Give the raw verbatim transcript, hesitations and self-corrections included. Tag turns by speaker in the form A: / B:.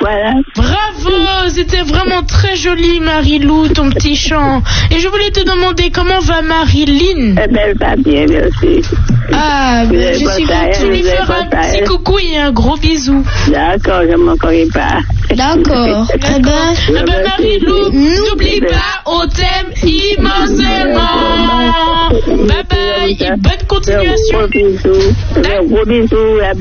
A: voilà.
B: Bravo, c'était vraiment très joli, Marie-Lou, ton petit chant. Et je voulais te demander comment va Marie-Lynn.
A: Eh ben, elle va bien, merci.
B: Ah, ben, je suis contente. Tu lui feras un petit coucou et un gros bisou.
A: D'accord, je ne manquerai pas.
C: D'accord. Eh ben,
B: eh ben Marie-Lou, n'oublie pas, on t'aime immensément. Bye bye et bonne continuation.
A: Un gros bisou. Un gros bisou.